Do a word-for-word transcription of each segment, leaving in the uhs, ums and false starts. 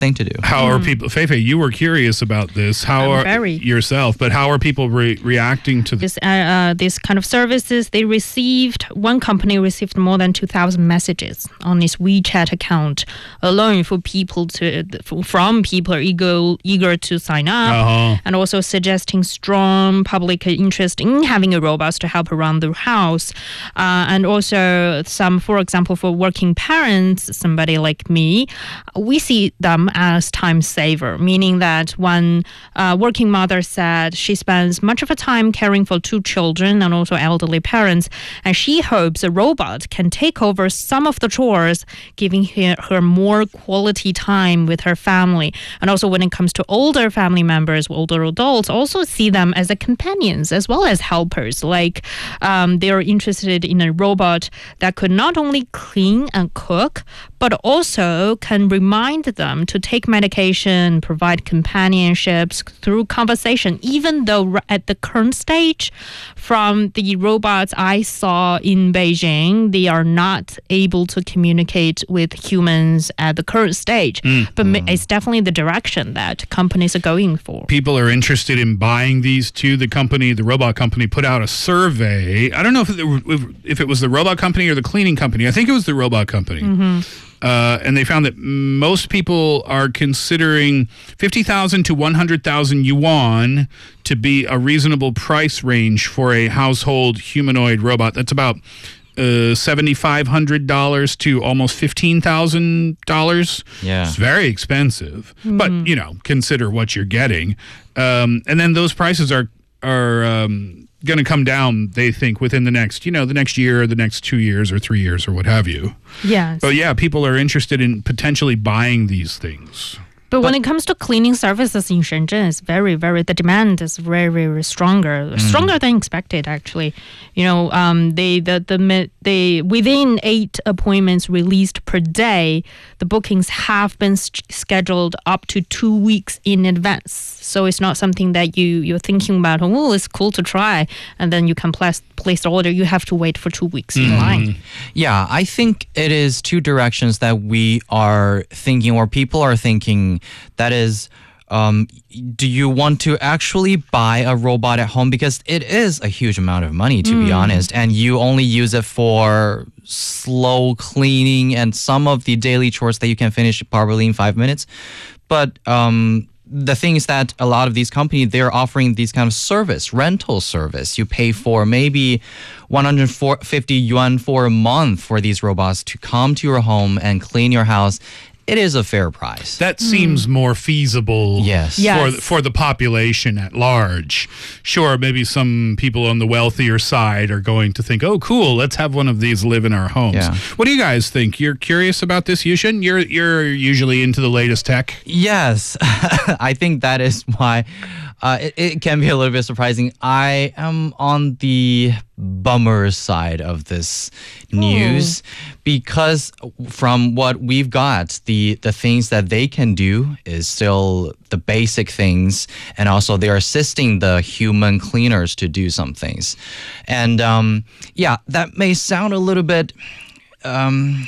thing to do. How mm. are people, Feifei, you were curious about this. How I'm are very. yourself, but how are people re- reacting to this? This, uh, uh, this kind of services, they received, one company received more than two thousand messages on its WeChat account alone for people to, from people eager, eager to sign up, uh-huh. and also suggesting strong public interest in having a robot to help around the house. Uh, and also some, for example, for working parents, somebody like me, we see them as time saver, meaning that one uh, working mother said she spends much of her time caring for two children and also elderly parents, and she hopes a robot can take over some of the chores, giving her, her more quality time with her family. And also when it comes to older family members, older adults, also see them as a companions as well as helpers. Like um, they are interested in a robot that could not only clean and cook, but also can remind them to take medication, provide companionships through conversation, even though at the current stage, from the robots I saw in Beijing, they are not able to communicate with humans at the current stage. Mm. But mm. it's definitely the direction that companies are going for. People are interested in buying these too. The company, the robot company, put out a survey. I don't know if it, if it was the robot company or the cleaning company. I think it was the robot company. Mm-hmm. Uh, and they found that most people are considering fifty thousand to one hundred thousand yuan to be a reasonable price range for a household humanoid robot. That's about uh, seven thousand five hundred dollars to almost fifteen thousand dollars. Yeah. It's very expensive. Mm. But, you know, consider what you're getting. Um, and then those prices are, are um, going to come down, they think, within the next, you know, the next year or the next two years or three years or what have you. Yes. But yeah, people are interested in potentially buying these things. But, but when it comes to cleaning services in Shenzhen, it's very, very, the demand is very, very stronger, mm. stronger than expected, actually. You know, um, they, the, the, they, within eight appointments released per day, the bookings have been st- scheduled up to two weeks in advance. So it's not something that you, you're thinking about, oh, it's cool to try, and then you can place, place the order. You have to wait for two weeks mm. in line. Yeah, I think it is two directions that we are thinking, or people are thinking. That is, um, do you want to actually buy a robot at home? Because it is a huge amount of money, to mm. be honest, and you only use it for slow cleaning and some of the daily chores that you can finish probably in five minutes. But um, the thing is that a lot of these companies, they're offering these kind of service, rental service. You pay for maybe one hundred fifty yuan for a month for these robots to come to your home and clean your house. It is a fair price. That seems mm. more feasible yes. for, yes. for the population at large. Sure, maybe some people on the wealthier side are going to think, oh, cool, let's have one of these live in our homes. Yeah. What do you guys think? You're curious about this, Yushin? You're, you're usually into the latest tech? Yes. I think that is why uh, it, it can be a little bit surprising. I am on the bummer side of this news oh. because from what we've got, the the things that they can do is still the basic things, and also they're assisting the human cleaners to do some things. And um, yeah, that may sound a little bit um,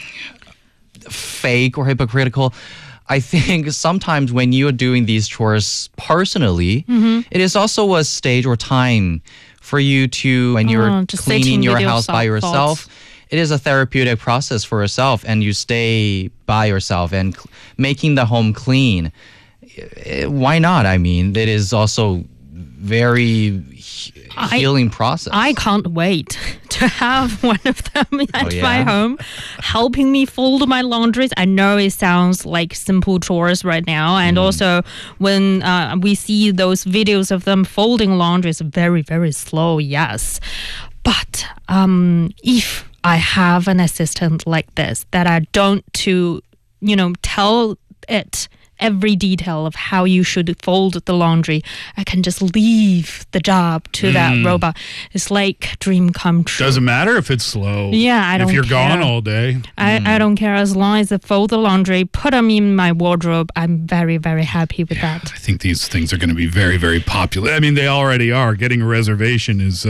fake or hypocritical. I think sometimes when you're doing these chores personally, mm-hmm. it is also a stage or time for you to, when you're oh, cleaning your house by yourself, thoughts. It is a therapeutic process for yourself, and you stay by yourself and cl- making the home clean. Why not? I mean, it is also very I, healing process. I can't wait to have one of them at oh, yeah? my home, helping me fold my laundries. I know it sounds like simple chores right now, and mm. also when uh, we see those videos of them folding laundry, it's very, very slow, yes. But um, if I have an assistant like this that I don't to, you know, tell it every detail of how you should fold the laundry, I can just leave the job to mm. that robot. It's like dream come true. Doesn't matter if it's slow. Yeah, I don't care. If you're care. gone all day. I, mm. I don't care. As long as I fold the laundry, put them in my wardrobe, I'm very, very happy with yeah, that. I think these things are going to be very, very popular. I mean, they already are. Getting a reservation is... Uh,